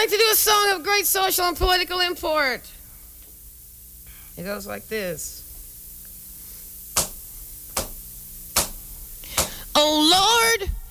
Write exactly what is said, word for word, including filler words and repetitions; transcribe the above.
like to do a song of great social and political import. It goes like this. Oh,